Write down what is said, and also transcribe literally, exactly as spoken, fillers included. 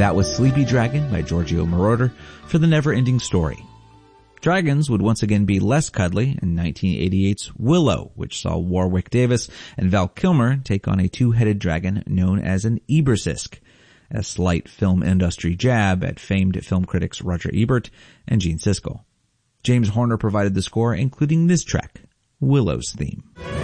that was Sleepy Dragon by Giorgio Moroder for The Never-Ending Story. Dragons would once again be less cuddly in nineteen eighty-eight's Willow, which saw Warwick Davis and Val Kilmer take on a two-headed dragon known as an Ebersisk, a slight film industry jab at famed film critics Roger Ebert and Gene Siskel. James Horner provided the score, including this track, Willow's theme.